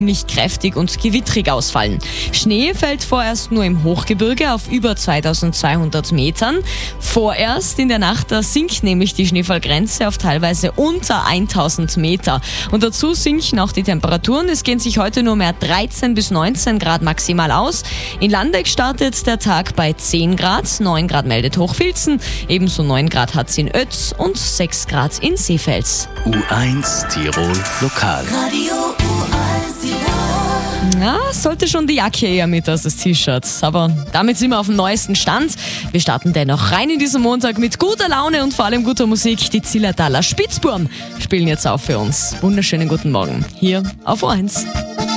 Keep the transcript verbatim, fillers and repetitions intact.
nicht kräftig und gewittrig ausfallen. Schnee fällt vorerst nur im Hochgebirge auf über zweitausendzweihundert Metern. Vorerst in der Nacht, da sinkt nämlich die Schneefallgrenze auf teilweise unter tausend Meter. Und dazu sinken auch die Temperaturen. Es gehen sich heute nur mehr dreizehn bis neunzehn Grad maximal aus. In Landeck startet der Tag bei zehn Grad, neun Grad meldet Hochfilzen, ebenso neun Grad hat es in Oetz und sechs Grad in Seefels. U eins Tirol Lokal. Radio U eins Tirol. Ja, sollte schon die Jacke eher mit als das T-Shirt. Aber damit sind wir auf dem neuesten Stand. Wir starten dennoch rein in diesen Montag mit guter Laune und vor allem guter Musik. Die Zillertaler Spitzbuben spielen jetzt auf für uns. Wunderschönen guten Morgen hier auf U eins.